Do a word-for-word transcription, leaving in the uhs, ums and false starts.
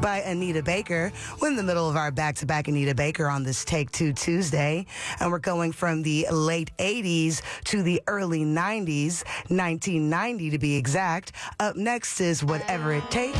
by Anita Baker. We're in the middle of our back-to-back Anita Baker on this Take Two Tuesday, and we're going from the late eighties to the early nineties, nineteen ninety to be exact. Up next is Whatever It Takes